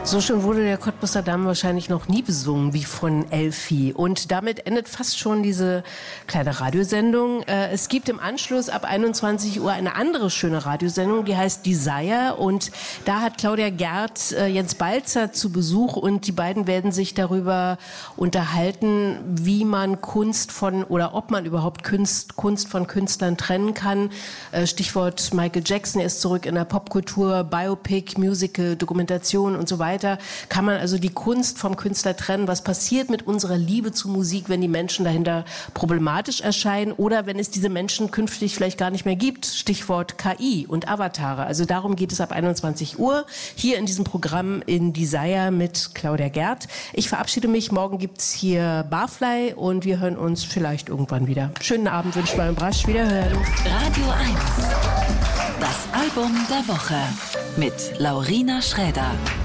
So schön wurde der Cottbusser Damm wahrscheinlich noch nie besungen wie von Elfi. Und damit endet fast schon diese kleine Radiosendung. Es gibt im Anschluss ab 21 Uhr eine andere schöne Radiosendung, die heißt Desire. Und da hat Claudia Gerd Jens Balzer zu Besuch und die beiden werden sich darüber unterhalten, wie man Kunst von oder ob man überhaupt Kunst von Künstlern trennen kann. Stichwort Michael Jackson, er ist zurück in der Popkultur, Biopic, Musical, Dokumentation und so weiter. Kann man also die Kunst vom Künstler trennen? Was passiert mit unserer Liebe zu Musik, wenn die Menschen dahinter problematisch erscheinen oder wenn es diese Menschen künftig vielleicht gar nicht mehr gibt? Stichwort KI und Avatare. Also darum geht es ab 21 Uhr hier in diesem Programm in Desire mit Claudia Gerd. Ich verabschiede mich. Morgen gibt's hier Barfly und wir hören uns vielleicht irgendwann wieder. Schönen Abend wünsche ich mal im Brasch. Wiederhören. Radio 1. Das Album der Woche mit Laurina Schräder.